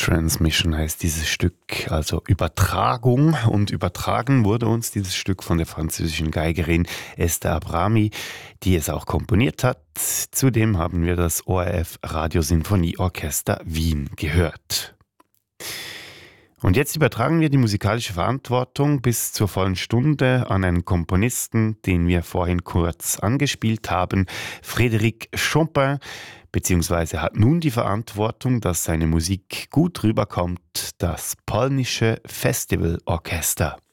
Transmission heißt dieses Stück, also Übertragung. Und übertragen wurde uns dieses Stück von der französischen Geigerin Esther Abrami, die es auch komponiert hat. Zudem haben wir das ORF Radiosinfonieorchester Wien gehört. Und jetzt übertragen wir die musikalische Verantwortung bis zur vollen Stunde an einen Komponisten, den wir vorhin kurz angespielt haben, Frédéric Chopin, beziehungsweise hat nun die Verantwortung, dass seine Musik gut rüberkommt, das polnische Festivalorchester.